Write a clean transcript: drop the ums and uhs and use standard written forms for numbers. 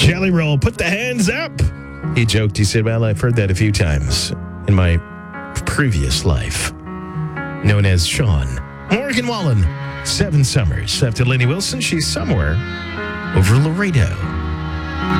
Jelly Roll, put the hands up. He joked. He said, well, I've heard that a few times in my previous life. Known as Sean. Morgan Wallen, 7 summers. After Lainey Wilson, she's somewhere over Laredo.